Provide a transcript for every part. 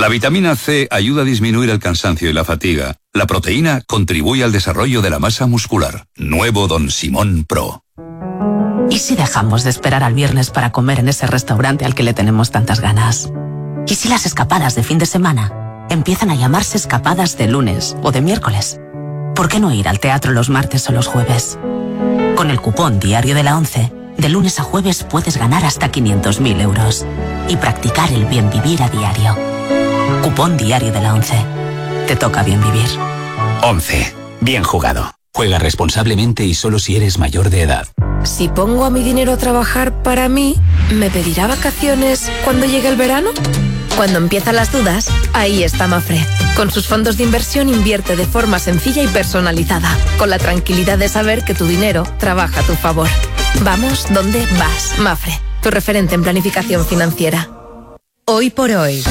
La vitamina C ayuda a disminuir el cansancio y la fatiga. La proteína contribuye al desarrollo de la masa muscular. Nuevo Don Simón Pro. ¿Y si dejamos de esperar al viernes para comer en ese restaurante al que le tenemos tantas ganas? ¿Y si las escapadas de fin de semana empiezan a llamarse escapadas de lunes o de miércoles? ¿Por qué no ir al teatro los martes o los jueves? Con el cupón Diario de la ONCE, de lunes a jueves puedes ganar hasta 500.000 euros y practicar el bien vivir a diario. Cupón Diario de la ONCE. Te toca bien vivir. 11. Bien jugado. Juega responsablemente y solo si eres mayor de edad. Si pongo a mi dinero a trabajar para mí, ¿me pedirá vacaciones cuando llegue el verano? Cuando empiezan las dudas, ahí está Mafre. Con sus fondos de inversión invierte de forma sencilla y personalizada, con la tranquilidad de saber que tu dinero trabaja a tu favor. Vamos donde vas. Mafre, tu referente en planificación financiera. Hoy por hoy,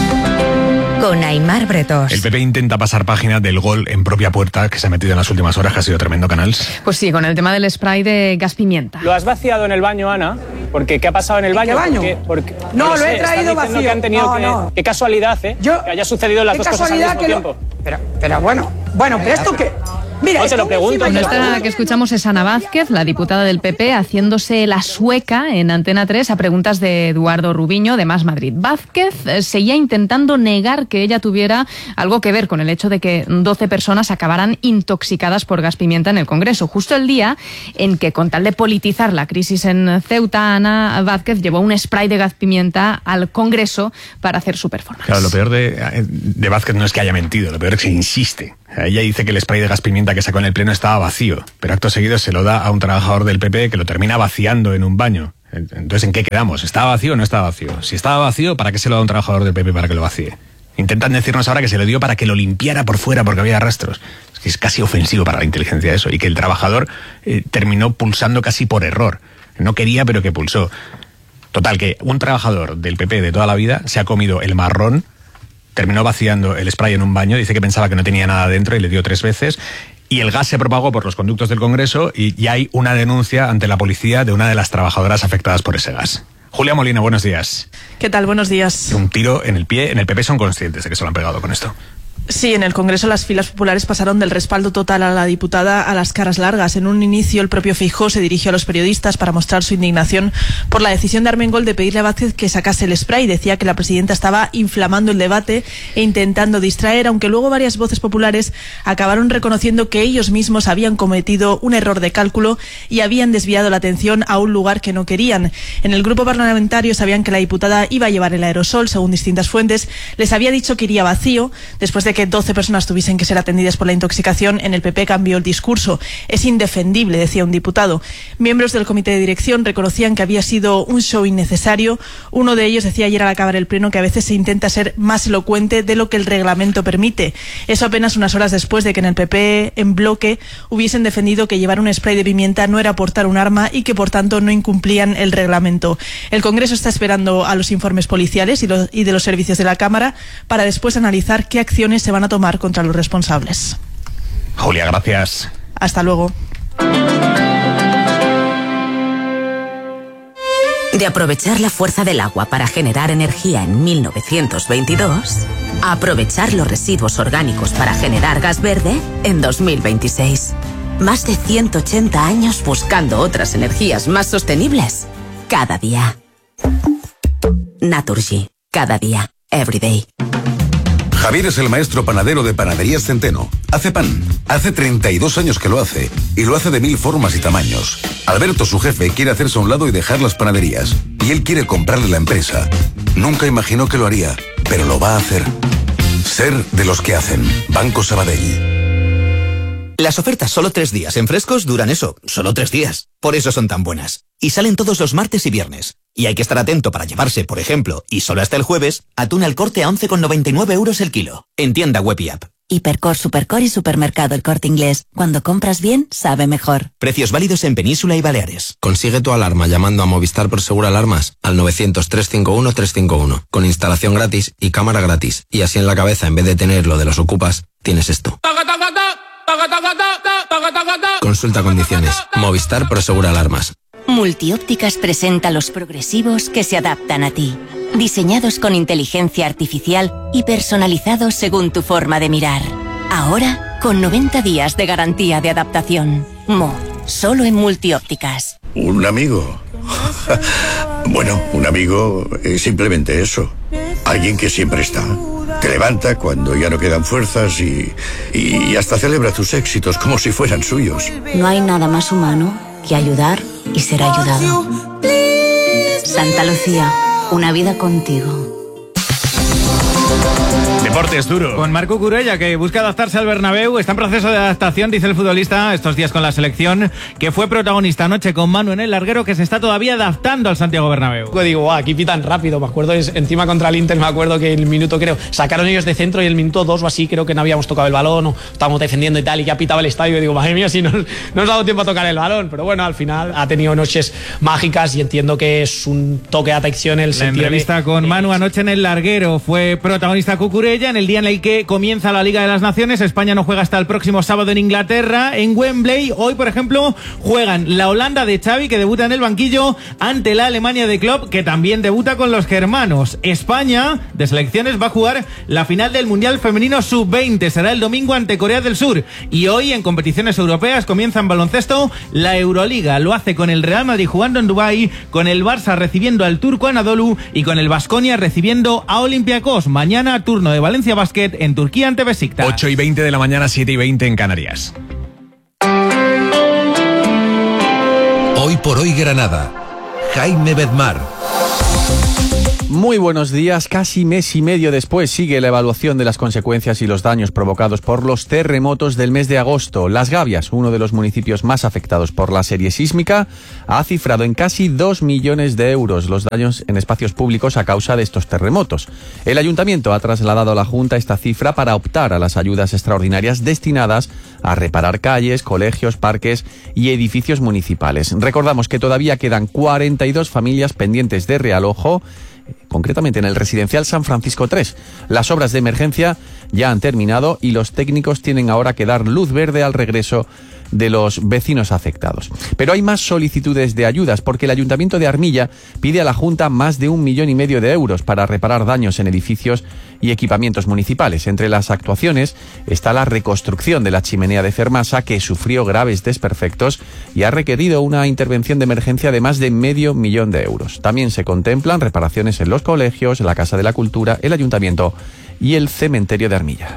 con Aimar Bretos. El PP intenta pasar página del gol en propia puerta que se ha metido en las últimas horas, que ha sido tremendo, Canals. Pues sí, con el tema del spray de gas pimienta. ¿Lo has vaciado en el baño, Ana? Porque ¿qué ha pasado en el baño? ¿Qué baño? Porque no, lo he traído vacío. Que han tenido Qué casualidad, ¿eh? Que haya sucedido las dos cosas al mismo tiempo. Pero bueno, pero esto que... Mira, te lo pregunto. Esta que escuchamos es Ana Vázquez, la diputada del PP, haciéndose la sueca en Antena 3 a preguntas de Eduardo Rubiño de Más Madrid. Vázquez seguía intentando negar que ella tuviera algo que ver con el hecho de que 12 personas acabaran intoxicadas por gas pimienta en el Congreso. Justo el día en que, con tal de politizar la crisis en Ceuta, Ana Vázquez llevó un spray de gas pimienta al Congreso para hacer su performance. Claro, lo peor de Vázquez no es que haya mentido, lo peor es que insiste. Ella dice que el spray de gas pimienta que sacó en el pleno estaba vacío, pero acto seguido se lo da a un trabajador del PP que lo termina vaciando en un baño. Entonces, ¿en qué quedamos? ¿Estaba vacío o no estaba vacío? Si estaba vacío, ¿para qué se lo da a un trabajador del PP para que lo vacíe? Intentan decirnos ahora que se lo dio para que lo limpiara por fuera porque había rastros. Es casi ofensivo para la inteligencia eso. Y que el trabajador terminó pulsando casi por error. No quería, pero que pulsó. Total, que un trabajador del PP de toda la vida se ha comido el marrón, terminó vaciando el spray en un baño, dice que pensaba que no tenía nada dentro y le dio 3 veces, y el gas se propagó por los conductos del Congreso y hay una denuncia ante la policía de una de las trabajadoras afectadas por ese gas. Julia Molina, buenos días. ¿Qué tal? Buenos días. Un tiro en el pie. En el PP son conscientes de que se lo han pegado con esto. Sí, en el Congreso las filas populares pasaron del respaldo total a la diputada a las caras largas. En un inicio el propio Feijóo se dirigió a los periodistas para mostrar su indignación por la decisión de Armengol de pedirle a Vázquez que sacase el spray. Decía que la presidenta estaba inflamando el debate e intentando distraer, aunque luego varias voces populares acabaron reconociendo que ellos mismos habían cometido un error de cálculo y habían desviado la atención a un lugar que no querían. En el grupo parlamentario sabían que la diputada iba a llevar el aerosol, según distintas fuentes. Les había dicho que iría vacío. Después de que 12 personas tuviesen que ser atendidas por la intoxicación, en el PP cambió el discurso. Es indefendible, decía un diputado. Miembros del comité de dirección reconocían que había sido un show innecesario. Uno de ellos decía ayer al acabar el pleno que a veces se intenta ser más elocuente de lo que el reglamento permite. Eso apenas unas horas después de que en el PP, en bloque, hubiesen defendido que llevar un spray de pimienta no era portar un arma y que por tanto no incumplían el reglamento. El Congreso está esperando a los informes policiales y de los servicios de la Cámara para después analizar qué acciones se van a tomar contra los responsables. Julia, gracias. Hasta luego. De aprovechar la fuerza del agua para generar energía en 1922, a aprovechar los residuos orgánicos para generar gas verde en 2026. Más de 180 años buscando otras energías más sostenibles cada día. Naturgy. Cada día. Every day. Javier es el maestro panadero de Panaderías Centeno. Hace pan. Hace 32 años que lo hace. Y lo hace de 1000 formas y tamaños. Alberto, su jefe, quiere hacerse a un lado y dejar las panaderías. Y él quiere comprarle la empresa. Nunca imaginó que lo haría, pero lo va a hacer. Ser de los que hacen. Banco Sabadell. Las ofertas solo 3 días en Frescos duran eso, solo 3 días. Por eso son tan buenas. Y salen todos los martes y viernes. Y hay que estar atento para llevarse, por ejemplo, y solo hasta el jueves, atún al Corte a 11,99 € el kilo. En tienda web y app. Hipercor, Supercor y Supermercado El Corte Inglés. Cuando compras bien, sabe mejor. Precios válidos en Península y Baleares. Consigue tu alarma llamando a Movistar Prosegur Alarmas al 900-351-351. Con instalación gratis y cámara gratis. Y así en la cabeza, en vez de tener lo de los ocupas, tienes esto. Consulta condiciones. Movistar Prosegur Alarmas. Multiópticas presenta los progresivos que se adaptan a ti. diseñados con inteligencia artificial y personalizados según tu forma de mirar. Ahora, con 90 días de garantía de adaptación. Mo, solo en Multiópticas. ¿Un amigo? Bueno, un amigo es simplemente eso. Alguien que siempre está. Te levanta cuando ya no quedan fuerzas y hasta celebra tus éxitos como si fueran suyos. No hay nada más humano que ayudar y ser ayudado. Santa Lucía, una vida contigo. Deportes duro. Con Marc Cucurella, que busca adaptarse al Bernabéu. Está en proceso de adaptación, dice el futbolista, estos días con la selección, que fue protagonista anoche con Manu en el larguero, que se está todavía adaptando al Santiago Bernabéu. Digo, aquí pitan rápido. Me acuerdo, encima contra el Inter, me acuerdo que el minuto, creo, sacaron ellos de centro y el minuto 2 o así, creo que no habíamos tocado el balón o estábamos defendiendo y tal, y ya pitaba el estadio. Y digo, madre mía, si no nos ha dado tiempo a tocar el balón. Pero bueno, al final ha tenido noches mágicas y entiendo que es un toque de atención el sentido. La entrevista con Manu anoche en el larguero. Fue protagonista Cucurella en el día en el que comienza la Liga de las Naciones. España no juega hasta el próximo sábado en Inglaterra, en Wembley. Hoy, por ejemplo, juegan la Holanda de Xavi, que debuta en el banquillo, ante la Alemania de Klopp, que también debuta con los germanos. España, de selecciones, va a jugar la final del Mundial Femenino Sub-20. Será el domingo ante Corea del Sur. Y hoy, en competiciones europeas, comienza en baloncesto la Euroliga. Lo hace con el Real Madrid jugando en Dubái, con el Barça recibiendo al Turco Anadolu y con el Baskonia recibiendo a Olympiacos. Mañana, turno de Valencia Basket en Turquía ante Besiktas. 8:20 de la mañana, 7:20 en Canarias. Hoy por hoy Granada. Jaime Bedmar. Muy buenos días. Casi mes y medio después sigue la evaluación de las consecuencias y los daños provocados por los terremotos del mes de agosto. Las Gavias, uno de los municipios más afectados por la serie sísmica, ha cifrado en casi 2 millones de euros los daños en espacios públicos a causa de estos terremotos. El ayuntamiento ha trasladado a la Junta esta cifra para optar a las ayudas extraordinarias destinadas a reparar calles, colegios, parques y edificios municipales. Recordamos que todavía quedan 42 familias pendientes de realojo, concretamente en el residencial San Francisco 3. Las obras de emergencia ya han terminado y los técnicos tienen ahora que dar luz verde al regreso de los vecinos afectados. Pero hay más solicitudes de ayudas porque el Ayuntamiento de Armilla pide a la Junta más de 1,5 millones de euros para reparar daños en edificios y equipamientos municipales. Entre las actuaciones está la reconstrucción de la chimenea de Fermasa, que sufrió graves desperfectos y ha requerido una intervención de emergencia de más de 500.000 de euros. También se contemplan reparaciones en los colegios, la Casa de la Cultura, el Ayuntamiento y el Cementerio de Armilla.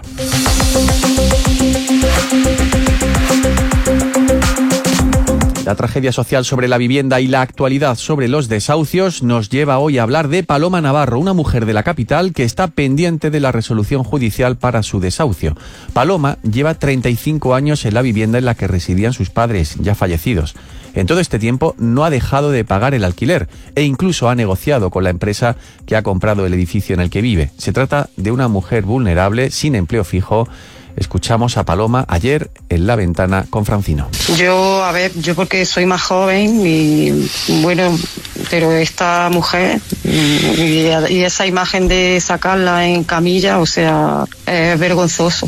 La tragedia social sobre la vivienda y la actualidad sobre los desahucios nos lleva hoy a hablar de Paloma Navarro, una mujer de la capital que está pendiente de la resolución judicial para su desahucio. Paloma lleva 35 años en la vivienda en la que residían sus padres, ya fallecidos. En todo este tiempo no ha dejado de pagar el alquiler e incluso ha negociado con la empresa que ha comprado el edificio en el que vive. Se trata de una mujer vulnerable, sin empleo fijo. Escuchamos a Paloma ayer en La Ventana con Francino. Yo porque soy más joven y bueno, pero esta mujer y esa imagen de sacarla en camilla, o sea, es vergonzoso,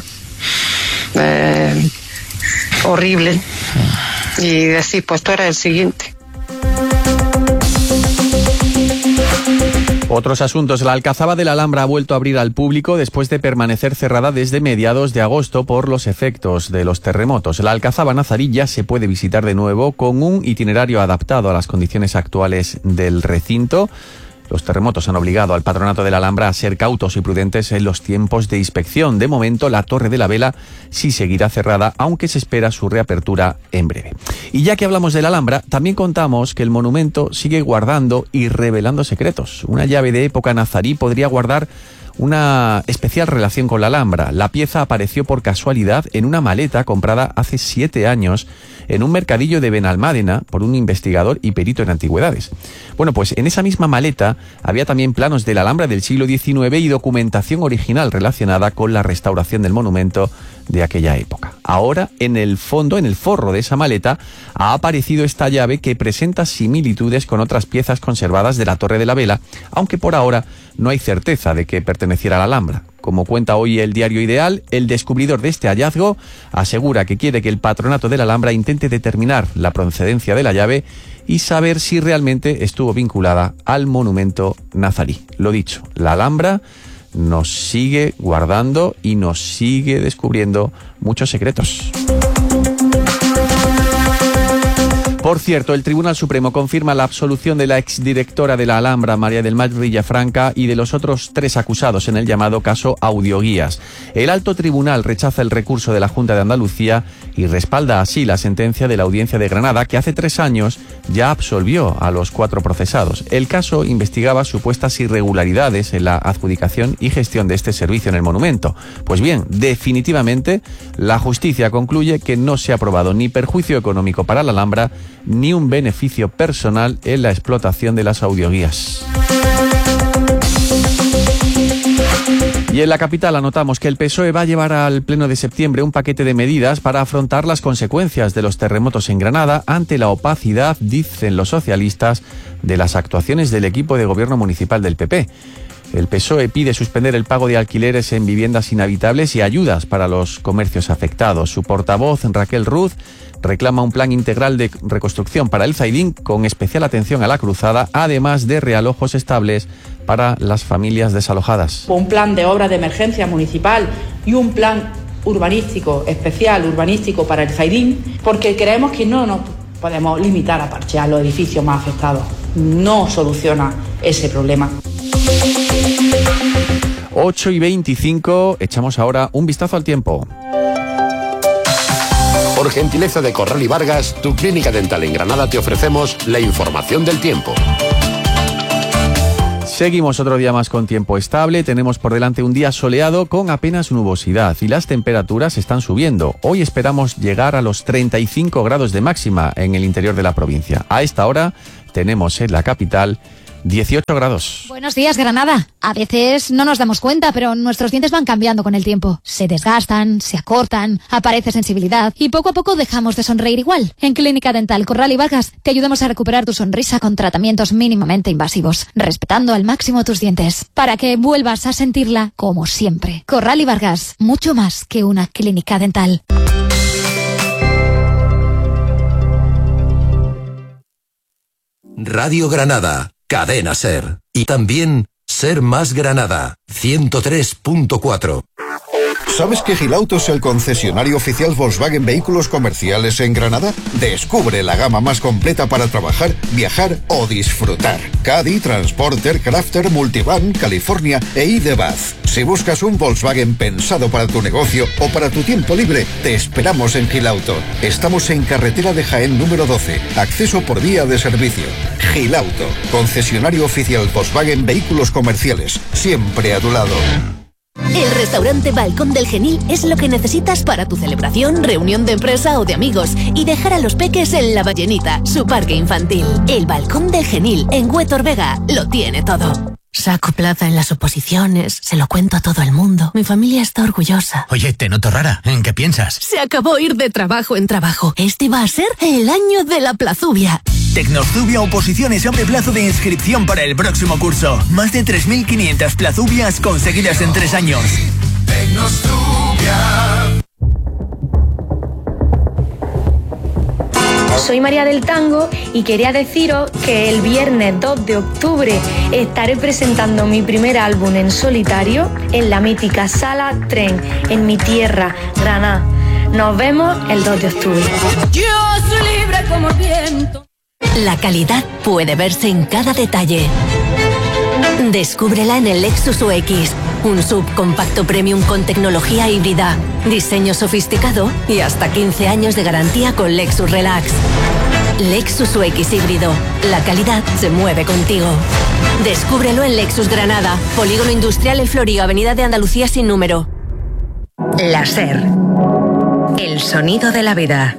horrible. Y decir, pues tú eres el siguiente. Otros asuntos. La Alcazaba de la Alhambra ha vuelto a abrir al público después de permanecer cerrada desde mediados de agosto por los efectos de los terremotos. La Alcazaba nazarí ya se puede visitar de nuevo con un itinerario adaptado a las condiciones actuales del recinto. Los terremotos han obligado al Patronato de la Alhambra a ser cautos y prudentes en los tiempos de inspección. De momento, la Torre de la Vela sí seguirá cerrada, aunque se espera su reapertura en breve. Y ya que hablamos de la Alhambra, también contamos que el monumento sigue guardando y revelando secretos. Una llave de época nazarí podría guardar una especial relación con la Alhambra. La pieza apareció por casualidad en una maleta comprada hace 7 años en un mercadillo de Benalmádena por un investigador y perito en antigüedades. Bueno, pues en esa misma maleta había también planos de la Alhambra del siglo XIX y documentación original relacionada con la restauración del monumento de aquella época. Ahora, en el fondo, en el forro de esa maleta, ha aparecido esta llave que presenta similitudes con otras piezas conservadas de la Torre de la Vela, aunque por ahora no hay certeza de que perteneciera a la Alhambra. Como cuenta hoy el diario Ideal, el descubridor de este hallazgo asegura que quiere que el Patronato de la Alhambra intente determinar la procedencia de la llave y saber si realmente estuvo vinculada al monumento nazarí. Lo dicho, la Alhambra nos sigue guardando y nos sigue descubriendo muchos secretos. Por cierto, el Tribunal Supremo confirma la absolución de la exdirectora de la Alhambra, María del Mar Villafranca, y de los otros 3 acusados en el llamado caso Audioguías. El alto tribunal rechaza el recurso de la Junta de Andalucía y respalda así la sentencia de la Audiencia de Granada, que hace 3 años ya absolvió a los 4 procesados. El caso investigaba supuestas irregularidades en la adjudicación y gestión de este servicio en el monumento. Pues bien, definitivamente, la justicia concluye que no se ha probado ni perjuicio económico para la Alhambra ni un beneficio personal en la explotación de las audioguías. Y en la capital anotamos que el PSOE va a llevar al Pleno de septiembre un paquete de medidas para afrontar las consecuencias de los terremotos en Granada ante la opacidad, dicen los socialistas, de las actuaciones del equipo de gobierno municipal del PP. El PSOE pide suspender el pago de alquileres en viviendas inhabitables y ayudas para los comercios afectados. Su portavoz, Raquel Ruz, reclama un plan integral de reconstrucción para el Zaidín con especial atención a la Cruzada, además de realojos estables para las familias desalojadas. Un plan de obra de emergencia municipal y un plan urbanístico, especial urbanístico para el Zaidín, porque creemos que no nos podemos limitar a parchear los edificios más afectados. No soluciona ese problema. 8:25, echamos ahora un vistazo al tiempo. Por gentileza de Corral y Vargas, tu clínica dental en Granada, te ofrecemos la información del tiempo. Seguimos otro día más con tiempo estable. Tenemos por delante un día soleado con apenas nubosidad y las temperaturas están subiendo. Hoy esperamos llegar a los 35 grados de máxima en el interior de la provincia. A esta hora tenemos en la capital 18 grados. Buenos días, Granada. A veces no nos damos cuenta, pero nuestros dientes van cambiando con el tiempo. Se desgastan, se acortan, aparece sensibilidad y poco a poco dejamos de sonreír igual. En Clínica Dental Corral y Vargas te ayudamos a recuperar tu sonrisa con tratamientos mínimamente invasivos, respetando al máximo tus dientes, para que vuelvas a sentirla como siempre. Corral y Vargas, mucho más que una clínica dental. Radio Granada, Cadena Ser. Y también Ser Más Granada, 103.4. ¿Sabes que Gilauto es el concesionario oficial Volkswagen Vehículos Comerciales en Granada? Descubre la gama más completa para trabajar, viajar o disfrutar. Caddy, Transporter, Crafter, Multivan, California e ID.Buzz. Si buscas un Volkswagen pensado para tu negocio o para tu tiempo libre, te esperamos en Gilauto. Estamos en carretera de Jaén número 12, acceso por vía de servicio. Gilauto, concesionario oficial Volkswagen Vehículos Comerciales, siempre a tu lado. El restaurante Balcón del Genil es lo que necesitas para tu celebración, reunión de empresa o de amigos y dejar a los peques en La Ballenita, su parque infantil. El Balcón del Genil, en Huétor Vega, lo tiene todo. Saco plaza en las oposiciones, se lo cuento a todo el mundo. Mi familia está orgullosa. Oye, te noto rara. ¿En qué piensas? Se acabó ir de trabajo en trabajo. Este va a ser el año de la plazubia. Tecnostubia Oposiciones abre plazo de inscripción para el próximo curso. Más de 3.500 plazubias conseguidas en 3 años. Tecnostubia. Soy María del Tango y quería deciros que el viernes 2 de octubre estaré presentando mi primer álbum en solitario en la mítica Sala Tren, en mi tierra, Granada. Nos vemos el 2 de octubre. Yo soy libre como el viento. La calidad puede verse en cada detalle. Descúbrela en el Lexus UX, un subcompacto premium con tecnología híbrida, diseño sofisticado y hasta 15 años de garantía con Lexus Relax. Lexus UX híbrido, la calidad se mueve contigo. Descúbrelo en Lexus Granada, Polígono Industrial El Florío, Avenida de Andalucía sin número. La Ser, el sonido de la vida.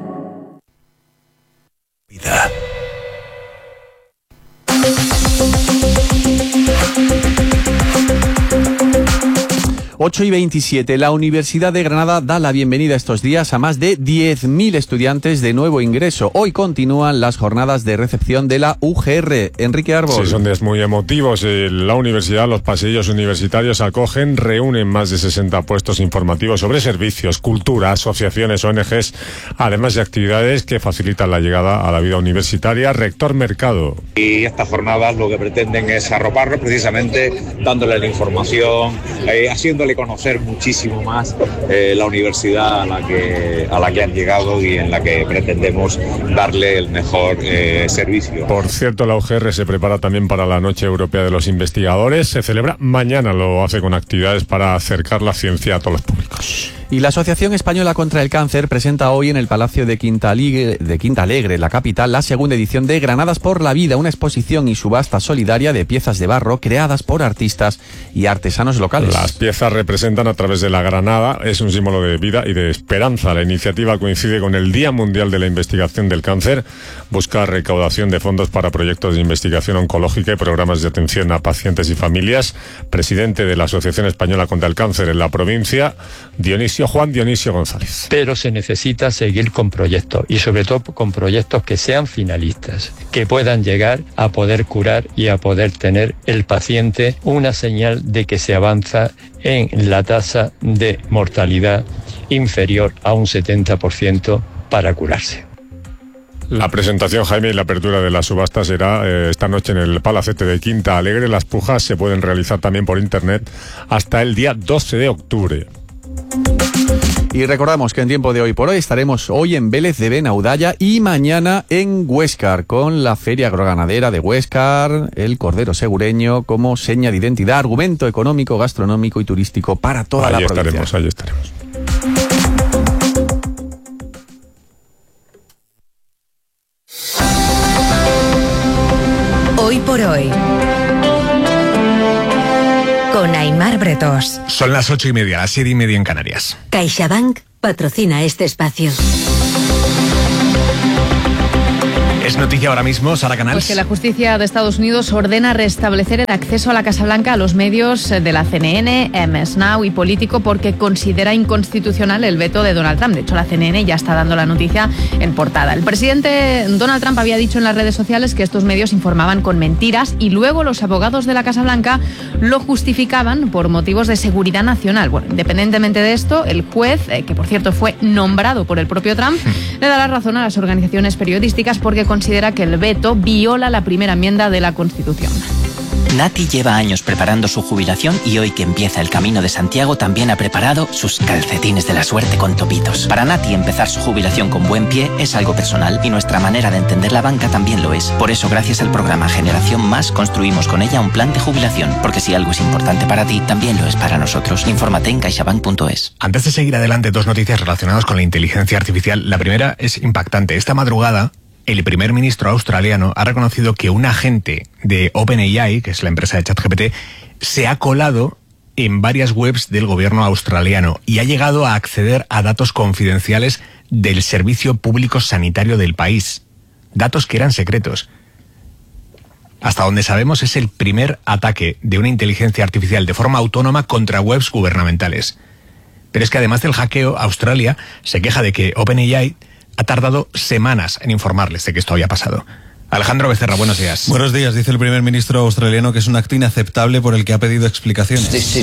8:27. La Universidad de Granada da la bienvenida estos días a más de 10.000 estudiantes de nuevo ingreso. Hoy continúan las jornadas de recepción de la UGR. Enrique Árbol. Sí, son días muy emotivos. La universidad, los pasillos universitarios acogen, reúnen más de 60 puestos informativos sobre servicios, cultura, asociaciones, ONGs, además de actividades que facilitan la llegada a la vida universitaria. Rector Mercado. Y estas jornadas lo que pretenden es arroparlo precisamente dándole la información, haciéndole conocer muchísimo más la universidad a la que han llegado y en la que pretendemos darle el mejor servicio. Por cierto, la UGR se prepara también para la Noche Europea de los Investigadores. Se celebra mañana, lo hace con actividades para acercar la ciencia a todos los públicos. Y la Asociación Española contra el Cáncer presenta hoy en el Palacio de Quinta Alegre, la capital, la segunda edición de Granadas por la Vida, una exposición y subasta solidaria de piezas de barro creadas por artistas y artesanos locales. Las piezas representan a través de la granada, es un símbolo de vida y de esperanza. La iniciativa coincide con el Día Mundial de la Investigación del Cáncer, busca recaudación de fondos para proyectos de investigación oncológica y programas de atención a pacientes y familias. Presidente de la Asociación Española contra el Cáncer en la provincia, Juan Dionisio González. Pero se necesita seguir con proyectos y sobre todo con proyectos que sean finalistas, que puedan llegar a poder curar y a poder tener el paciente una señal de que se avanza en la tasa de mortalidad inferior a un 70% para curarse. La presentación, Jaime, y la apertura de la subasta será esta noche en el Palacete de Quinta Alegre. Las pujas se pueden realizar también por internet hasta el día 12 de octubre. Y recordamos que en tiempo de hoy por hoy estaremos hoy en Vélez de Benaudalla y mañana en Huéscar con la Feria Agroganadera de Huéscar, el Cordero Segureño como seña de identidad, argumento económico, gastronómico y turístico para toda la provincia. Ahí estaremos. Hoy por hoy. Con Aimar Bretos. Son las 8:30, las 7:30 en Canarias. CaixaBank patrocina este espacio. Es noticia ahora mismo, Sara Canals. Pues que la justicia de Estados Unidos ordena restablecer el acceso a la Casa Blanca a los medios de la CNN, MS Now y Político porque considera inconstitucional el veto de Donald Trump. De hecho, la CNN ya está dando la noticia en portada. El presidente Donald Trump había dicho en las redes sociales que estos medios informaban con mentiras y luego los abogados de la Casa Blanca lo justificaban por motivos de seguridad nacional. Bueno, independientemente de esto, el juez, que por cierto fue nombrado por el propio Trump, le da la razón a las organizaciones periodísticas porque considera que el veto viola la primera enmienda de la Constitución. Nati lleva años preparando su jubilación y hoy que empieza el Camino de Santiago también ha preparado sus calcetines de la suerte con topitos. Para Nati empezar su jubilación con buen pie es algo personal y nuestra manera de entender la banca también lo es. Por eso gracias al programa Generación Más construimos con ella un plan de jubilación, porque si algo es importante para ti, también lo es para nosotros. Infórmate en caixabank.es. Antes de seguir adelante, dos noticias relacionadas con la inteligencia artificial. La primera es impactante. Esta madrugada, el primer ministro australiano ha reconocido que un agente de OpenAI, que es la empresa de ChatGPT, se ha colado en varias webs del gobierno australiano y ha llegado a acceder a datos confidenciales del Servicio Público Sanitario del país. Datos que eran secretos. Hasta donde sabemos es el primer ataque de una inteligencia artificial de forma autónoma contra webs gubernamentales. Pero es que además del hackeo, Australia se queja de que OpenAI ha tardado semanas en informarles de que esto había pasado. Alejandro Becerra, buenos días. Buenos días. Dice el primer ministro australiano que es un acto inaceptable por el que ha pedido explicaciones. Este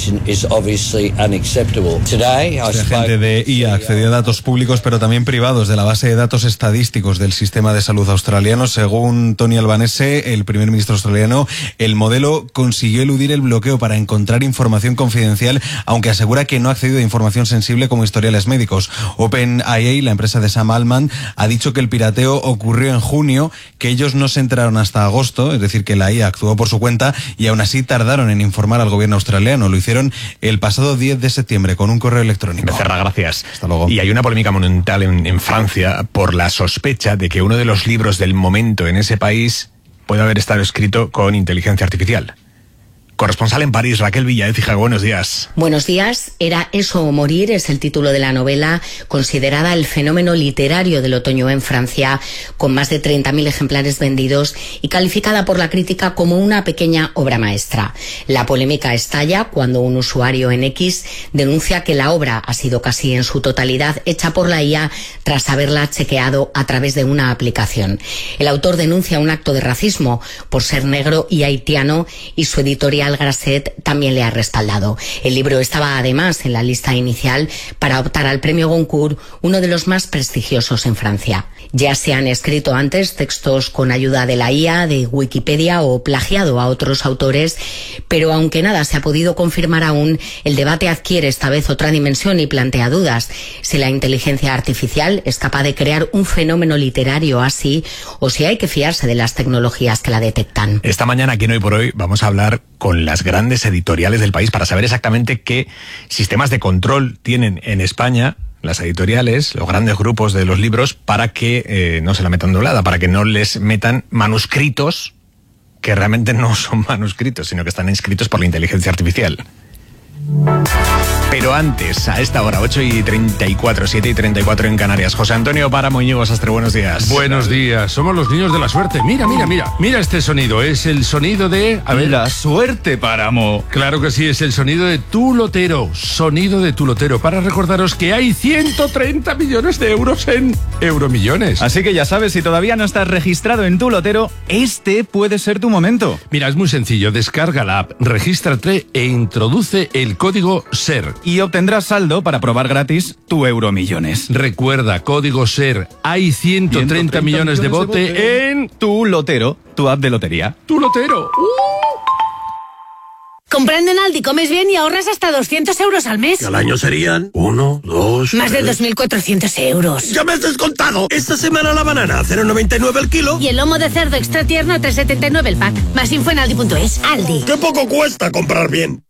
agente de IA accedió a datos públicos pero también privados de la base de datos estadísticos del sistema de salud australiano. Según Tony Albanese, el primer ministro australiano, el modelo consiguió eludir el bloqueo para encontrar información confidencial, aunque asegura que no ha accedido a información sensible como historiales médicos. OpenAI, la empresa de Sam Altman, ha dicho que el pirateo ocurrió en junio, que ellos no se enteraron hasta agosto, es decir, que la IA actuó por su cuenta y aún así tardaron en informar al gobierno australiano. Lo hicieron el pasado 10 de septiembre con un correo electrónico. Becerra, gracias. Hasta luego. Y hay una polémica monumental en Francia por la sospecha de que uno de los libros del momento en ese país puede haber estado escrito con inteligencia artificial. Corresponsal en París, Raquel Villaécija, buenos días. Buenos días. Era eso o morir es el título de la novela, considerada el fenómeno literario del otoño en Francia, con más de 30.000 ejemplares vendidos y calificada por la crítica como una pequeña obra maestra. La polémica estalla cuando un usuario en X denuncia que la obra ha sido casi en su totalidad hecha por la IA tras haberla chequeado a través de una aplicación. El autor denuncia un acto de racismo por ser negro y haitiano, y su editorial Grasset también le ha respaldado. El libro estaba además en la lista inicial para optar al premio Goncourt, uno de los más prestigiosos en Francia. Ya se han escrito antes textos con ayuda de la IA, de Wikipedia o plagiado a otros autores, pero aunque nada se ha podido confirmar aún, el debate adquiere esta vez otra dimensión y plantea dudas. Si la inteligencia artificial es capaz de crear un fenómeno literario así, o si hay que fiarse de las tecnologías que la detectan. Esta mañana, aquí en Hoy por Hoy, vamos a hablar con las grandes editoriales del país para saber exactamente qué sistemas de control tienen en España las editoriales, los grandes grupos de los libros, para que no se la metan doblada, para que no les metan manuscritos que realmente no son manuscritos, sino que están escritos por la inteligencia artificial. Pero antes, a esta hora, 8:34, 7:34 en Canarias. José Antonio Páramo, Íñigo Sastre, buenos días. Buenos días, somos los niños de la suerte. Mira este sonido, es el sonido de... La suerte, Páramo. Claro que sí, es el sonido de Tu Lotero, sonido de Tu Lotero, para recordaros que hay 130 millones de euros en Euromillones. Así que ya sabes, si todavía no estás registrado en Tu Lotero, este puede ser tu momento. Mira, es muy sencillo, descarga la app, regístrate e introduce el código SER. Y obtendrás saldo para probar gratis tu Euromillones. Recuerda, código SER. Hay 130 millones de bote en Tu Lotero, tu app de lotería. Tu Lotero. Comprando en Aldi comes bien y ahorras hasta 200 euros al mes. Y al año serían 1, 2... Más de 2.400 euros. ¡Ya me has descontado! Esta semana la banana a 0,99 el kilo. Y el lomo de cerdo extra tierno a 3,79 el pack. Más info en aldi.es. Aldi. ¡Qué poco cuesta comprar bien!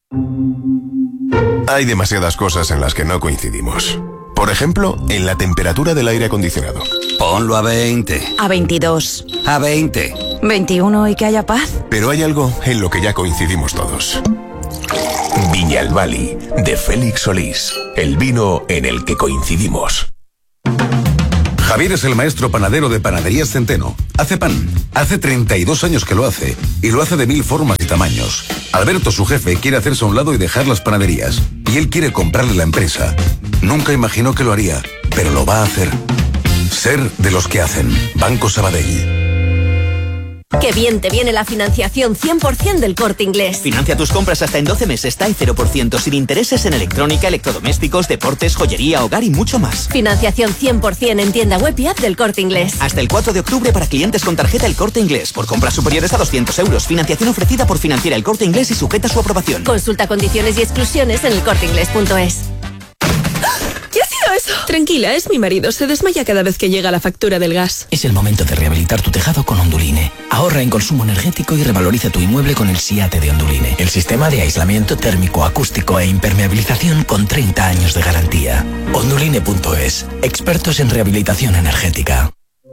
Hay demasiadas cosas en las que no coincidimos. Por ejemplo, en la temperatura del aire acondicionado. Ponlo a 20. A 22. A 20. 21 y que haya paz. Pero hay algo en lo que ya coincidimos todos. Viñalbali, de Félix Solís. El vino en el que coincidimos. Javier es el maestro panadero de Panaderías Centeno. Hace pan. Hace 32 años que lo hace. Y lo hace de 1000 formas y tamaños. Alberto, su jefe, quiere hacerse a un lado y dejar las panaderías. Y él quiere comprarle la empresa. Nunca imaginó que lo haría, pero lo va a hacer. Ser de los que hacen. Banco Sabadell. Qué bien te viene la financiación 100% del Corte Inglés. Financia tus compras hasta en 12 meses, TAE 0%, sin intereses en electrónica, electrodomésticos, deportes, joyería, hogar y mucho más. Financiación 100% en tienda web y app del Corte Inglés. Hasta el 4 de octubre para clientes con tarjeta El Corte Inglés. Por compras superiores a 200 euros. Financiación ofrecida por Financiera El Corte Inglés y sujeta a su aprobación. Consulta condiciones y exclusiones en elcorteinglés.es. ¿Qué ha sido eso? Tranquila, es mi marido. Se desmaya cada vez que llega la factura del gas. Es el momento de rehabilitar tu tejado con Onduline. Ahorra en consumo energético y revaloriza tu inmueble con el SIATE de Onduline. El sistema de aislamiento térmico, acústico e impermeabilización con 30 años de garantía. Onduline.es. Expertos en rehabilitación energética.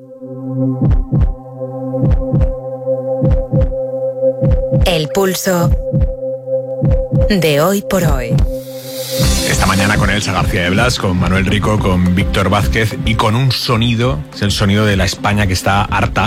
El pulso de Hoy por Hoy. Esta mañana con Elsa García de Blas, con Manuel Rico, con Víctor Vázquez y con un sonido, es el sonido de la España que está harta.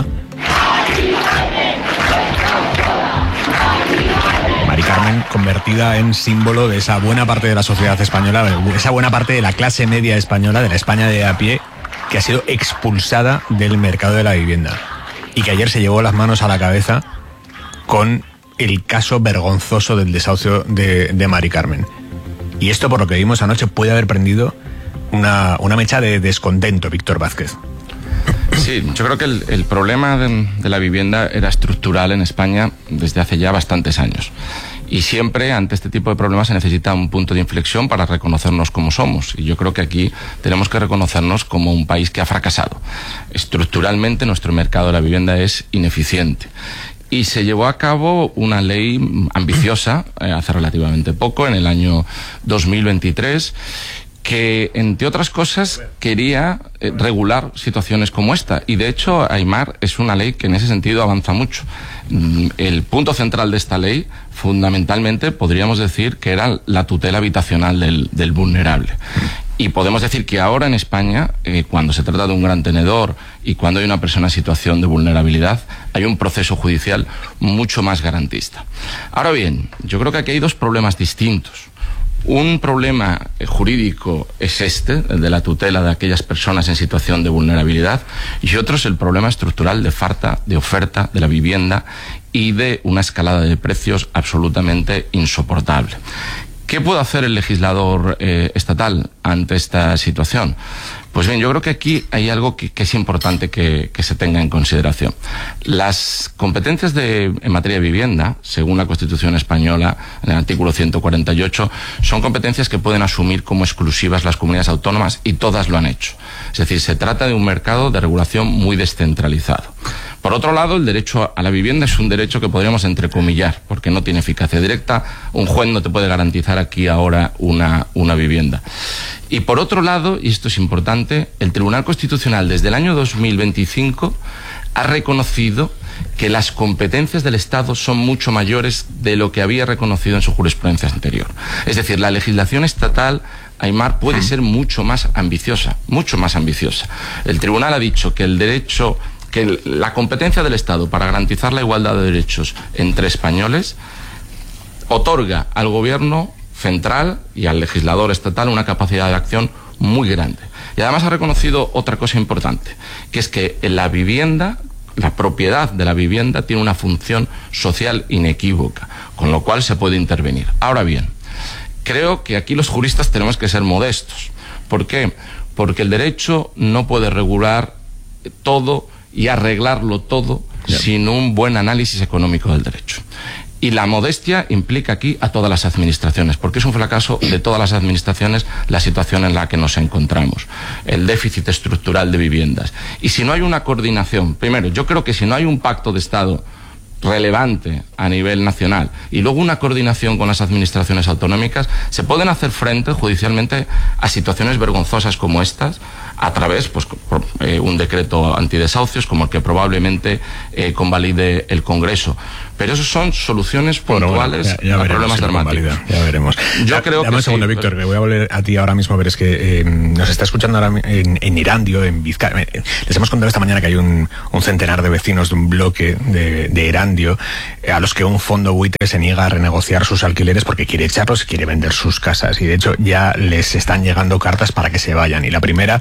Mari Carmen, convertida en símbolo de esa buena parte de la sociedad española, esa buena parte de la clase media española, de la España de a pie, que ha sido expulsada del mercado de la vivienda. Y que ayer se llevó las manos a la cabeza con el caso vergonzoso del desahucio de Mari Carmen. Y esto, por lo que vimos anoche, puede haber prendido una mecha de descontento, Víctor Vázquez. Sí, yo creo que el problema de la vivienda era estructural en España desde hace ya bastantes años. Y siempre, ante este tipo de problemas, se necesita un punto de inflexión para reconocernos como somos. Y yo creo que aquí tenemos que reconocernos como un país que ha fracasado. Estructuralmente, nuestro mercado de la vivienda es ineficiente. Y se llevó a cabo una ley ambiciosa hace relativamente poco, en el año 2023, que, entre otras cosas, quería regular situaciones como esta. Y, de hecho, Aimar es una ley que en ese sentido avanza mucho. El punto central de esta ley, fundamentalmente, podríamos decir que era la tutela habitacional del vulnerable. Y podemos decir que ahora en España, cuando se trata de un gran tenedor y cuando hay una persona en situación de vulnerabilidad, hay un proceso judicial mucho más garantista. Ahora bien, yo creo que aquí hay dos problemas distintos. Un problema jurídico es el de la tutela de aquellas personas en situación de vulnerabilidad, y otro es el problema estructural de falta de oferta de la vivienda y de una escalada de precios absolutamente insoportable. ¿Qué puede hacer el legislador estatal ante esta situación? Pues bien, yo creo que aquí hay algo que es importante que se tenga en consideración. Las competencias en materia de vivienda, según la Constitución española, en el artículo 148, son competencias que pueden asumir como exclusivas las comunidades autónomas, y todas lo han hecho. Es decir, se trata de un mercado de regulación muy descentralizado. Por otro lado, el derecho a la vivienda es un derecho que podríamos entrecomillar, porque no tiene eficacia directa. Un juez no te puede garantizar aquí ahora una vivienda. Y por otro lado, y esto es importante, el Tribunal Constitucional desde el año 2025 ha reconocido que las competencias del Estado son mucho mayores de lo que había reconocido en su jurisprudencia anterior. Es decir, la legislación estatal, Aimar, puede ser mucho más ambiciosa, mucho más ambiciosa. El Tribunal ha dicho que la competencia del Estado para garantizar la igualdad de derechos entre españoles otorga al Gobierno central y al legislador estatal una capacidad de acción muy grande. Y además ha reconocido otra cosa importante, que es que la vivienda, la propiedad de la vivienda, tiene una función social inequívoca, con lo cual se puede intervenir. Ahora bien, creo que aquí los juristas tenemos que ser modestos. ¿Por qué? Porque el derecho no puede regular todo y arreglarlo todo sin un buen análisis económico del derecho. Y la modestia implica aquí a todas las administraciones, porque es un fracaso de todas las administraciones la situación en la que nos encontramos, el déficit estructural de viviendas. Y si no hay una coordinación, primero, yo creo que si no hay un pacto de Estado relevante a nivel nacional y luego una coordinación con las administraciones autonómicas, se pueden hacer frente judicialmente a situaciones vergonzosas como estas a través, por un decreto antidesahucios como el que probablemente convalide el Congreso. Pero eso son soluciones puntuales a problemas dramáticos. Ya veremos. Yo creo que un segundo, Víctor, que voy a volver a ti ahora mismo, pero es que nos está escuchando ahora en Erandio, en Vizcaya. Les hemos contado esta mañana que hay un centenar de vecinos de un bloque de Erandio a los que un fondo buitre se niega a renegociar sus alquileres porque quiere echarlos y quiere vender sus casas. Y de hecho ya les están llegando cartas para que se vayan. Y la primera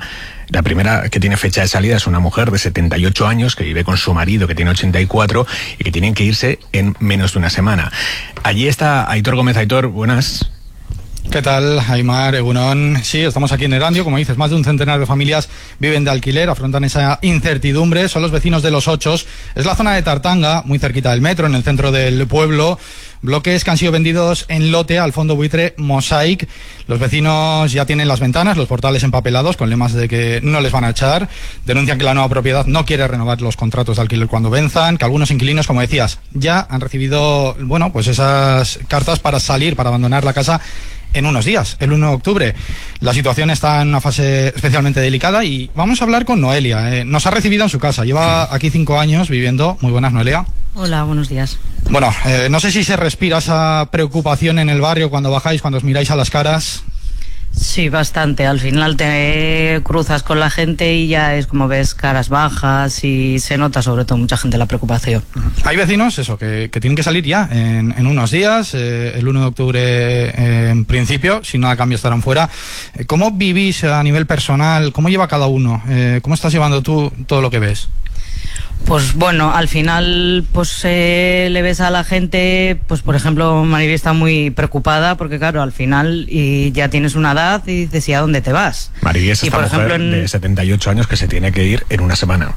que tiene fecha de salida es una mujer de 78 años que vive con su marido, que tiene 84, y que tienen que irse en menos de una semana. Allí está Aitor Gómez. Aitor, buenas. ¿Qué tal, Aimar, Egunon? Sí, estamos aquí en Erandio, como dices, más de un centenar de familias viven de alquiler, afrontan esa incertidumbre, son los vecinos de Los Ochos, es la zona de Tartanga, muy cerquita del metro, en el centro del pueblo, bloques que han sido vendidos en lote al fondo buitre Mosaic. Los vecinos ya tienen las ventanas, los portales empapelados con lemas de que no les van a echar, denuncian que la nueva propiedad no quiere renovar los contratos de alquiler cuando venzan, que algunos inquilinos, como decías, ya han recibido, pues esas cartas para salir, para abandonar la casa en unos días, el 1 de octubre. La situación está en una fase especialmente delicada y vamos a hablar con Noelia. Nos ha recibido en su casa, lleva aquí 5 años viviendo. Muy buenas, Noelia. Hola, buenos días. Bueno, no sé si se respira esa preocupación en el barrio cuando bajáis, cuando os miráis a las caras. Sí, bastante. Al final te cruzas con la gente y ya es como ves caras bajas y se nota sobre todo mucha gente la preocupación. Hay vecinos, que tienen que salir ya en unos días, el 1 de octubre en principio, si nada cambia estarán fuera. ¿Cómo vivís a nivel personal? ¿Cómo lleva cada uno? ¿Cómo estás llevando tú todo lo que ves? Pues bueno, al final le ves a la gente, pues por ejemplo, Maribí está muy preocupada porque claro, al final y ya tienes una edad y dices, ¿y a dónde te vas? Maribí es esta mujer de 78 años que se tiene que ir en una semana.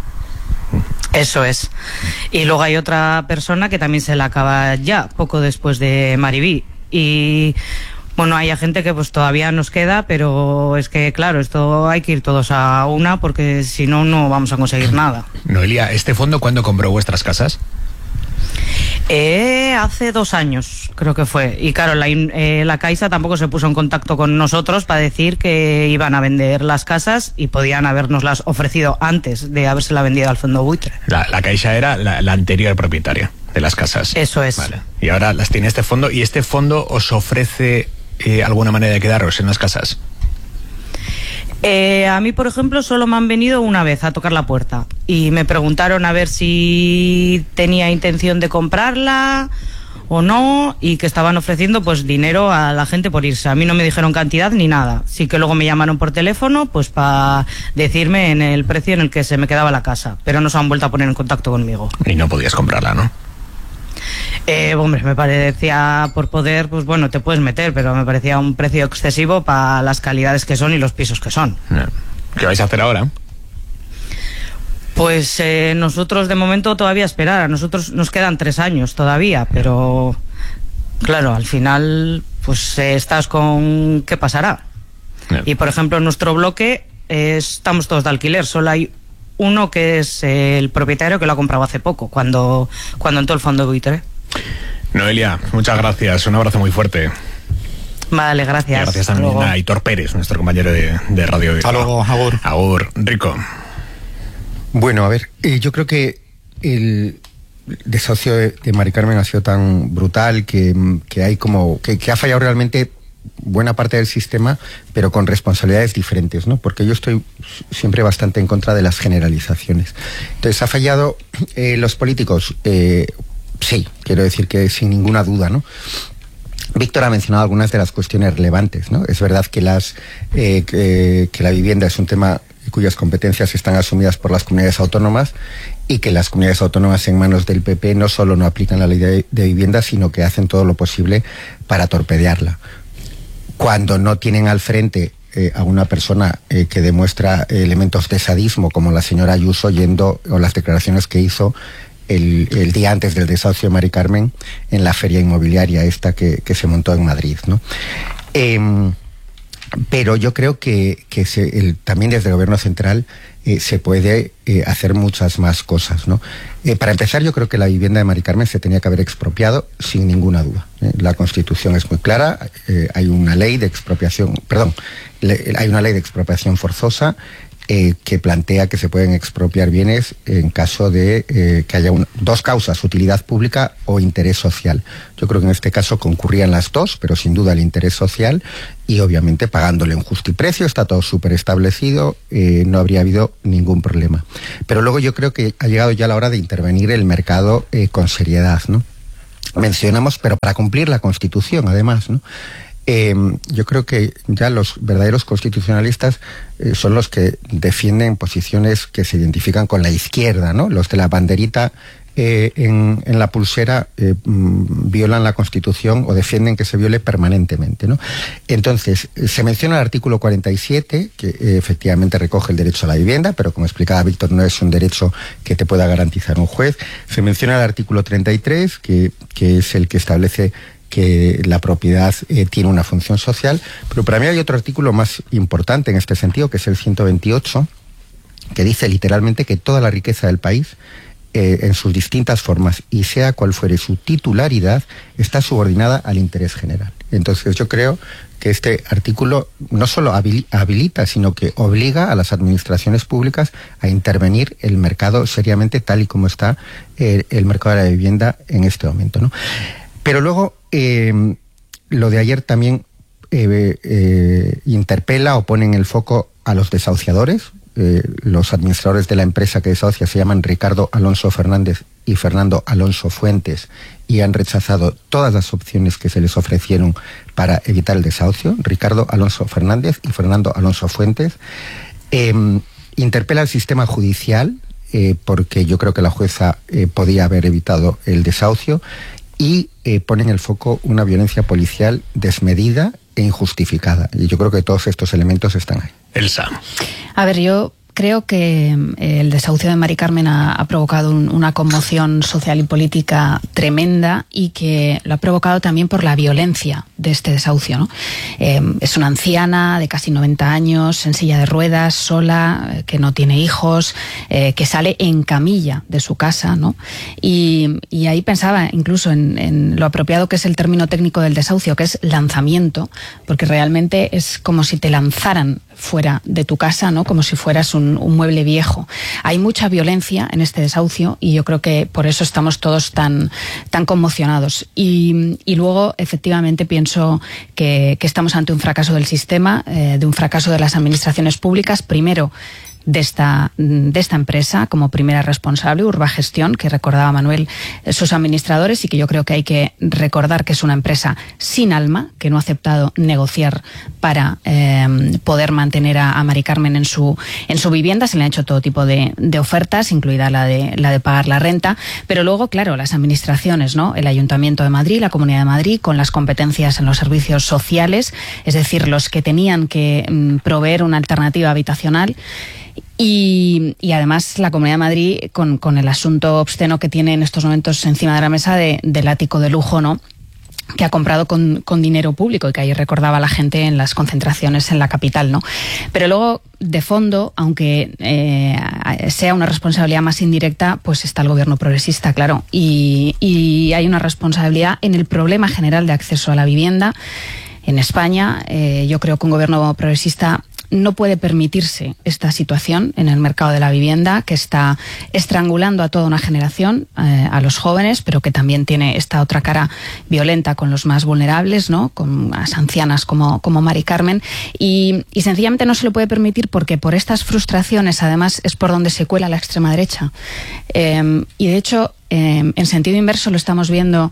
Eso es. Y luego hay otra persona que también se la acaba ya, poco después de Maribí. Y bueno, hay gente que pues todavía nos queda, pero es que claro, esto hay que ir todos a una porque si no, no vamos a conseguir nada. Noelia, ¿este fondo cuándo compró vuestras casas? Hace 2 años, creo que fue. Y claro, la Caixa tampoco se puso en contacto con nosotros para decir que iban a vender las casas y podían habernoslas ofrecido antes de habérsela vendido al fondo buitre. La Caixa era la anterior propietaria de las casas. Eso es. Vale. Y ahora las tiene este fondo, y este fondo os ofrece alguna manera de quedaros en las casas. A mí, por ejemplo, solo me han venido una vez a tocar la puerta y me preguntaron a ver si tenía intención de comprarla o no, y que estaban ofreciendo pues dinero a la gente por irse. A mí no me dijeron cantidad ni nada. Sí que luego me llamaron por teléfono pues para decirme en el precio en el que se me quedaba la casa, pero no se han vuelto a poner en contacto conmigo. Y no podías comprarla, ¿no? Hombre, me parecía, por poder, pues bueno, te puedes meter, pero me parecía un precio excesivo para las calidades que son y los pisos que son. ¿Qué vais a hacer ahora? Pues nosotros de momento todavía esperar. A nosotros nos quedan 3 años todavía, pero claro, al final pues estás con ¿qué pasará? Y por ejemplo en nuestro bloque estamos todos de alquiler, solo hay uno que es el propietario que lo ha comprado hace poco, cuando entró el fondo buitre. Noelia, muchas gracias, un abrazo muy fuerte. Vale, gracias. Y gracias también a Aitor Pérez, nuestro compañero de Radio. Hasta luego, agur. Agur, Rico. Bueno, a ver, yo creo que el desahucio de Mari Carmen ha sido tan brutal que hay como que ha fallado realmente buena parte del sistema, pero con responsabilidades diferentes, ¿no? Porque yo estoy siempre bastante en contra de las generalizaciones. Entonces, ¿ha fallado los políticos? Sí, quiero decir que sin ninguna duda, ¿no? Víctor ha mencionado algunas de las cuestiones relevantes, ¿no? Es verdad que que la vivienda es un tema cuyas competencias están asumidas por las comunidades autónomas, y que las comunidades autónomas en manos del PP no solo no aplican la ley de vivienda, sino que hacen todo lo posible para torpedearla. Cuando no tienen al frente a una persona que demuestra elementos de sadismo, como la señora Ayuso, o las declaraciones que hizo el día antes del desahucio de Mari Carmen en la feria inmobiliaria esta que se montó en Madrid, ¿no? Pero yo creo que también desde el gobierno central se puede hacer muchas más cosas, ¿no? Para empezar, yo creo que la vivienda de Mari Carmen se tenía que haber expropiado sin ninguna duda. La Constitución es muy clara, hay una ley de expropiación, hay una ley de expropiación forzosa que plantea que se pueden expropiar bienes en caso de que haya dos causas, utilidad pública o interés social. Yo creo que en este caso concurrían las dos, pero sin duda el interés social, y obviamente pagándole un justiprecio, está todo súper establecido, no habría habido ningún problema. Pero luego yo creo que ha llegado ya la hora de intervenir el mercado con seriedad, ¿no? Mencionamos, pero para cumplir la Constitución, además, ¿no? Yo creo que ya los verdaderos constitucionalistas son los que defienden posiciones que se identifican con la izquierda, ¿no? Los de la banderita en la pulsera violan la Constitución o defienden que se viole permanentemente, ¿no? Entonces, se menciona el artículo 47, que efectivamente recoge el derecho a la vivienda, pero como explicaba Víctor, no es un derecho que te pueda garantizar un juez. Se menciona el artículo 33, que es el que establece que la propiedad tiene una función social, pero para mí hay otro artículo más importante en este sentido, que es el 128, que dice literalmente que toda la riqueza del país, en sus distintas formas, y sea cual fuere su titularidad, está subordinada al interés general. Entonces yo creo que este artículo no solo habilita, sino que obliga a las administraciones públicas a intervenir el mercado seriamente, tal y como está el mercado de la vivienda en este momento, ¿no? Pero luego, lo de ayer también interpela o pone en el foco a los desahuciadores. Los administradores de la empresa que desahucia se llaman Ricardo Alonso Fernández y Fernando Alonso Fuentes, y han rechazado todas las opciones que se les ofrecieron para evitar el desahucio. Ricardo Alonso Fernández y Fernando Alonso Fuentes. Interpela al sistema judicial, porque yo creo que la jueza podía haber evitado el desahucio, y pone en el foco una violencia policial desmedida e injustificada. Y yo creo que todos estos elementos están ahí. Elsa. A ver, yo creo que el desahucio de Mari Carmen ha provocado una conmoción social y política tremenda, y que lo ha provocado también por la violencia de este desahucio, ¿no? Es una anciana de casi 90 años, en silla de ruedas, sola, que no tiene hijos, que sale en camilla de su casa, ¿no? Y ahí pensaba incluso en lo apropiado que es el término técnico del desahucio, que es lanzamiento, porque realmente es como si te lanzaran fuera de tu casa, ¿no? Como si fueras un mueble viejo. Hay mucha violencia en este desahucio, y yo creo que por eso estamos todos tan conmocionados. Y luego, efectivamente, pienso que estamos ante un fracaso del sistema, de un fracaso de las administraciones públicas, primero de esta empresa como primera responsable, Urbagestión, que recordaba Manuel, sus administradores, y que yo creo que hay que recordar que es una empresa sin alma, que no ha aceptado negociar para poder mantener a Mari Carmen en su vivienda. Se le han hecho todo tipo de ofertas, incluida la de pagar la renta, pero luego, claro, las administraciones, ¿no? El Ayuntamiento de Madrid, la Comunidad de Madrid, con las competencias en los servicios sociales, es decir, los que tenían que proveer una alternativa habitacional. Y además la Comunidad de Madrid con el asunto obsceno que tiene en estos momentos encima de la mesa del ático de lujo, ¿no?, que ha comprado con dinero público, y que ayer recordaba la gente en las concentraciones en la capital, ¿no? Pero luego, de fondo, aunque sea una responsabilidad más indirecta, pues está el gobierno progresista, claro, y hay una responsabilidad en el problema general de acceso a la vivienda en España. Yo creo que un gobierno progresista no puede permitirse esta situación en el mercado de la vivienda, que está estrangulando a toda una generación, a los jóvenes, pero que también tiene esta otra cara violenta con los más vulnerables, ¿no?, con las ancianas como Mari Carmen, y sencillamente no se lo puede permitir, porque por estas frustraciones, además, es por donde se cuela la extrema derecha. Y de hecho, en sentido inverso lo estamos viendo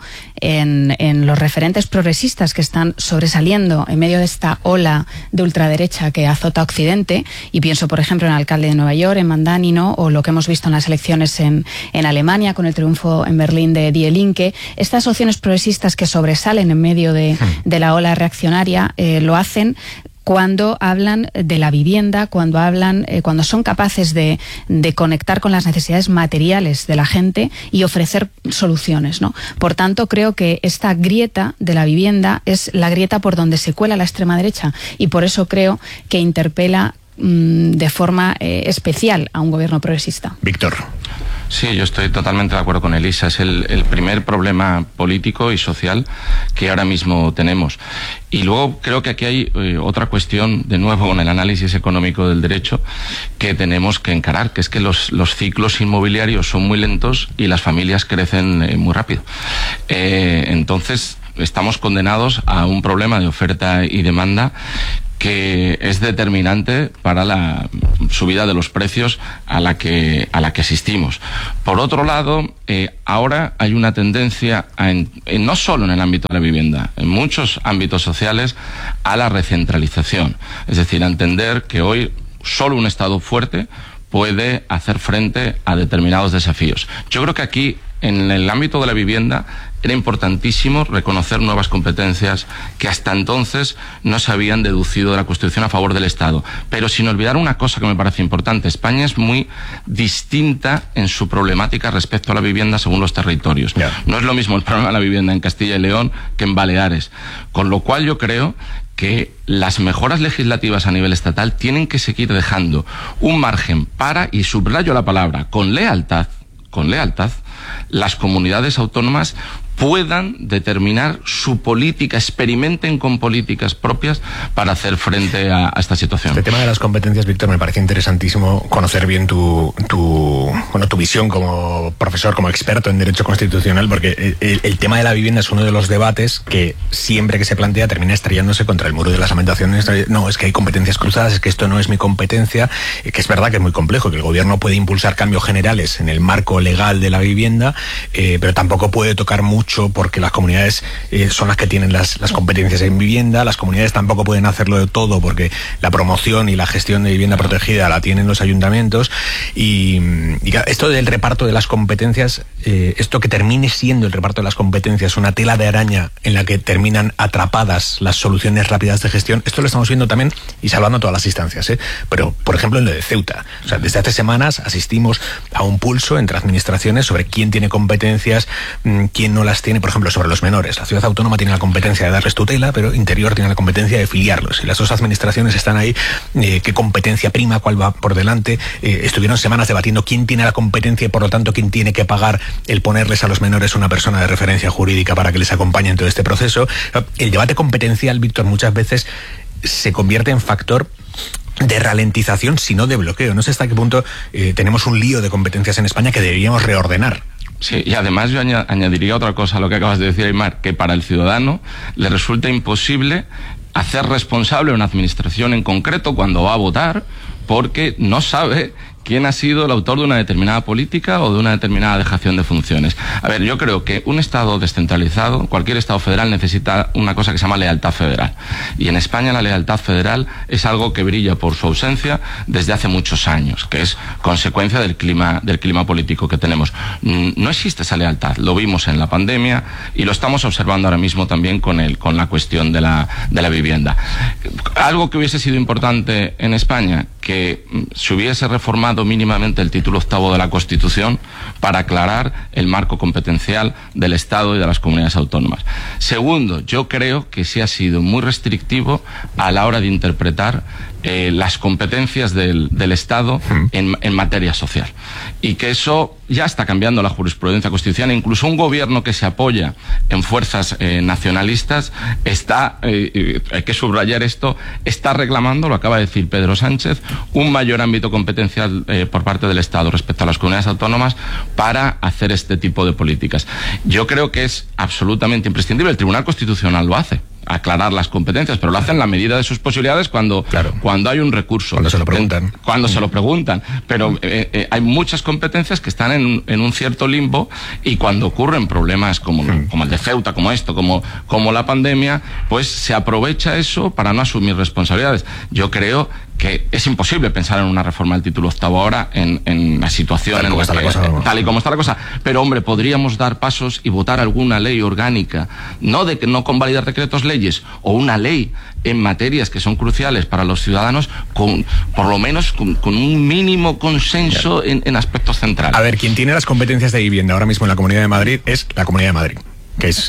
en los referentes progresistas que están sobresaliendo en medio de esta ola de ultraderecha que azota Occidente, y pienso, por ejemplo, en el alcalde de Nueva York, en Mandani, ¿no?, o lo que hemos visto en las elecciones en Alemania con el triunfo en Berlín de Die Linke. Estas opciones progresistas que sobresalen en medio de la ola reaccionaria lo hacen cuando hablan de la vivienda, cuando son capaces de conectar con las necesidades materiales de la gente y ofrecer soluciones, ¿no? Por tanto, creo que esta grieta de la vivienda es la grieta por donde se cuela la extrema derecha, y por eso creo que interpela de forma especial a un gobierno progresista. Víctor. Sí, yo estoy totalmente de acuerdo con Elisa. Es el primer problema político y social que ahora mismo tenemos. Y luego creo que aquí hay otra cuestión, de nuevo con el análisis económico del derecho, que tenemos que encarar, que es que los ciclos inmobiliarios son muy lentos y las familias crecen muy rápido. Entonces, estamos condenados a un problema de oferta y demanda que es determinante para la subida de los precios a la que asistimos. Por otro lado, ahora hay una tendencia, no solo en el ámbito de la vivienda, en muchos ámbitos sociales, a la recentralización. Es decir, a entender que hoy solo un Estado fuerte puede hacer frente a determinados desafíos. Yo creo que aquí, en el ámbito de la vivienda, era importantísimo reconocer nuevas competencias que hasta entonces no se habían deducido de la Constitución a favor del Estado. Pero sin olvidar una cosa que me parece importante: España es muy distinta en su problemática respecto a la vivienda según los territorios. No es lo mismo el problema de la vivienda en Castilla y León que en Baleares. Con lo cual yo creo que las mejoras legislativas a nivel estatal tienen que seguir dejando un margen para, y subrayo la palabra, con lealtad, las comunidades autónomas puedan determinar su política, experimenten con políticas propias para hacer frente a esta situación. Este tema de las competencias, Víctor, me parece interesantísimo conocer bien tu visión como profesor, como experto en derecho constitucional, porque el tema de la vivienda es uno de los debates que siempre que se plantea termina estrellándose contra el muro de las lamentaciones. No, es que hay competencias cruzadas, es que esto no es mi competencia, que es verdad que es muy complejo, que el gobierno puede impulsar cambios generales en el marco legal de la vivienda, pero tampoco puede tocar mucho mucho porque las comunidades son las que tienen las competencias en vivienda. Las comunidades tampoco pueden hacerlo de todo porque la promoción y la gestión de vivienda protegida la tienen los ayuntamientos. Y esto del reparto de las competencias, esto que termine siendo el reparto de las competencias una tela de araña en la que terminan atrapadas las soluciones rápidas de gestión, esto lo estamos viendo también y salvando todas las instancias, pero por ejemplo en lo de Ceuta. O sea, desde hace semanas asistimos a un pulso entre administraciones sobre quién tiene competencias, quién no las tiene. Por ejemplo, sobre los menores, la ciudad autónoma tiene la competencia de darles tutela, pero Interior tiene la competencia de filiarlos, y las dos administraciones están ahí, qué competencia prima, cuál va por delante. Estuvieron semanas debatiendo quién tiene la competencia y por lo tanto quién tiene que pagar el ponerles a los menores una persona de referencia jurídica para que les acompañe en todo este proceso. El debate competencial, Víctor, muchas veces se convierte en factor de ralentización, si no de bloqueo. No sé hasta qué punto tenemos un lío de competencias en España que deberíamos reordenar. Sí, y además yo añadiría otra cosa a lo que acabas de decir, Aymar, que para el ciudadano le resulta imposible hacer responsable a una administración en concreto cuando va a votar, porque no sabe quién ha sido el autor de una determinada política o de una determinada dejación de funciones. A ver, yo creo que un Estado descentralizado, cualquier Estado federal, necesita una cosa que se llama lealtad federal. Y en España la lealtad federal es algo que brilla por su ausencia desde hace muchos años, que es consecuencia del clima político que tenemos. No existe esa lealtad. Lo vimos en la pandemia y lo estamos observando ahora mismo también con la cuestión de la vivienda. Algo que hubiese sido importante en España, que se hubiese reformado mínimamente el título 8º de la Constitución para aclarar el marco competencial del Estado y de las comunidades autónomas. Segundo, yo creo que sí ha sido muy restrictivo a la hora de interpretar las competencias del Estado en materia social. Y que eso ya está cambiando la jurisprudencia constitucional. Incluso un gobierno que se apoya en fuerzas nacionalistas está, hay que subrayar esto, está reclamando, lo acaba de decir Pedro Sánchez, un mayor ámbito competencial por parte del Estado respecto a las comunidades autónomas para hacer este tipo de políticas. Yo creo que es absolutamente imprescindible. El Tribunal Constitucional lo hace, aclarar las competencias, pero lo hacen en la medida de sus posibilidades cuando hay un recurso. Cuando se lo preguntan. Cuando se lo preguntan. Pero hay muchas competencias que están en un cierto limbo, y cuando ocurren problemas como el de Ceuta, como esto, como la pandemia, pues se aprovecha eso para no asumir responsabilidades. Yo creo que es imposible pensar en una reforma del título 8º ahora en la situación tal y como está la cosa. Pero hombre, podríamos dar pasos y votar alguna ley orgánica, no convalidar decretos leyes, o una ley en materias que son cruciales para los ciudadanos, por lo menos con un mínimo consenso en aspectos centrales. A ver, quien tiene las competencias de vivienda ahora mismo en la Comunidad de Madrid es la Comunidad de Madrid, que es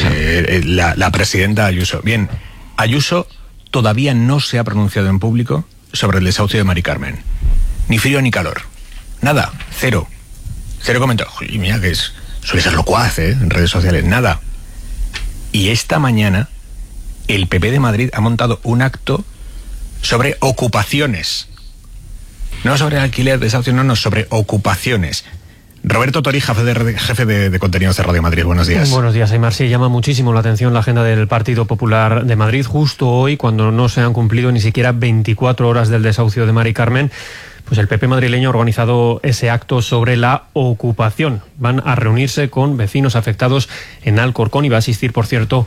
la presidenta Ayuso. Bien, Ayuso todavía no se ha pronunciado en público sobre el desahucio de Mari Carmen. Ni frío ni calor. Nada. Cero comentarios. Y mira que suele ser locuaz, en redes sociales. Nada. Y esta mañana el PP de Madrid ha montado un acto sobre ocupaciones. No sobre alquiler, desahucio, no, sobre ocupaciones. Roberto Tori, jefe de contenidos de Radio Madrid. Buenos días. Buenos días, Aymar. Sí, llama muchísimo la atención la agenda del Partido Popular de Madrid, justo hoy, cuando no se han cumplido ni siquiera 24 horas del desahucio de Mari Carmen. Pues el PP madrileño ha organizado ese acto sobre la ocupación. Van a reunirse con vecinos afectados en Alcorcón y va a asistir, por cierto,